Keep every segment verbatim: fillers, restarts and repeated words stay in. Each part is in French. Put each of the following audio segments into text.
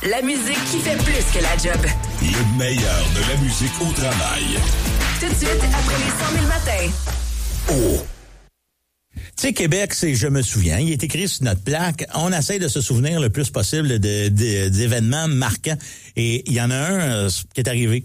la musique qui fait plus que la job. Le meilleur de la musique au travail. Tout de suite, après les cent mille matins. Oh! Tu sais, Québec, c'est « Je me souviens ». Il est écrit sur notre plaque. On essaie de se souvenir le plus possible de, de, d'événements marquants. Et il y en a un euh, qui est arrivé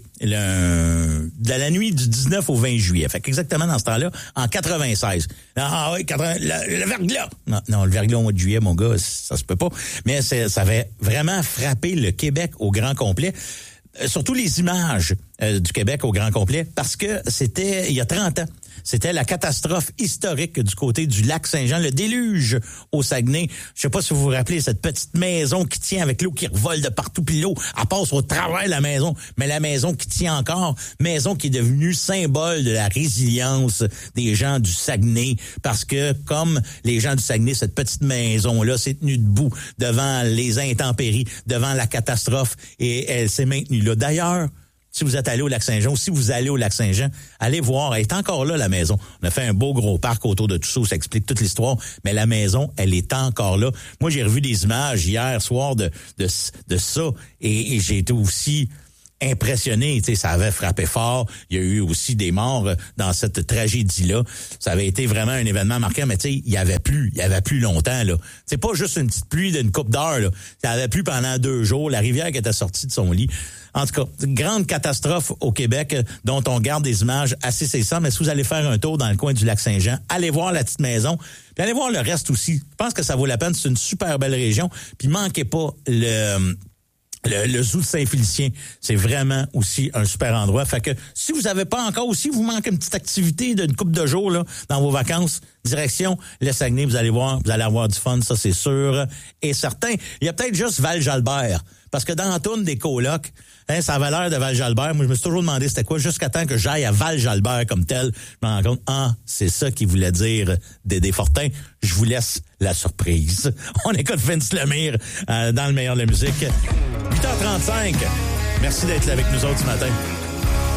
le, de la nuit du dix-neuf au vingt juillet. Fait qu'exactement dans ce temps-là, en quatre-vingt-seize. Ah oui, quatre-vingts, le, le verglas. Non, non, le verglas au mois de juillet, mon gars, ça se peut pas. Mais c'est, ça avait vraiment frappé le Québec au grand complet. Euh, surtout les images euh, du Québec au grand complet, parce que c'était il y a trente ans. C'était la catastrophe historique du côté du lac Saint-Jean, le déluge au Saguenay. Je sais pas si vous vous rappelez cette petite maison qui tient avec l'eau qui revole de partout, puis l'eau, elle passe au travers de la maison, mais la maison qui tient encore, maison qui est devenue symbole de la résilience des gens du Saguenay, parce que comme les gens du Saguenay, cette petite maison-là s'est tenue debout devant les intempéries, devant la catastrophe, et elle s'est maintenue là. D'ailleurs, si vous êtes allé au Lac-Saint-Jean ou si vous allez au Lac-Saint-Jean, allez voir, elle est encore là, la maison. On a fait un beau gros parc autour de tout ça où ça explique toute l'histoire, mais la maison, elle est encore là. Moi, j'ai revu des images hier soir de de, de ça et, et j'ai été aussi impressionné, tu sais, ça avait frappé fort. Il y a eu aussi des morts dans cette tragédie-là. Ça avait été vraiment un événement marquant, mais tu sais, il y avait plus, il y avait plus longtemps, là. C'est pas juste une petite pluie d'une coupe d'heure, là. Ça avait plu pendant deux jours. La rivière qui était sortie de son lit. En tout cas, une grande catastrophe au Québec dont on garde des images assez saisissantes. Mais si vous allez faire un tour dans le coin du lac Saint-Jean, allez voir la petite maison, puis allez voir le reste aussi. Je pense que ça vaut la peine. C'est une super belle région. Puis manquez pas le... Le, le zoo de Saint-Félicien, c'est vraiment aussi un super endroit. Fait que si vous avez pas encore aussi, vous manquez une petite activité d'une couple de jours là dans vos vacances, direction le Saguenay, vous allez voir, vous allez avoir du fun, ça c'est sûr et certain. Il y a peut-être juste Val-Jalbert, parce que dans la tourne des colocs, hein, ça avait l'air de Val-Jalbert. Moi, je me suis toujours demandé c'était quoi, jusqu'à temps que j'aille à Val-Jalbert comme tel. Je me rends compte, ah, c'est ça qui voulait dire Dédé Fortin. Je vous laisse la surprise. On écoute Vince Lemire euh, dans le meilleur de la musique. huit heures trente-cinq. Merci d'être là avec nous autres ce matin.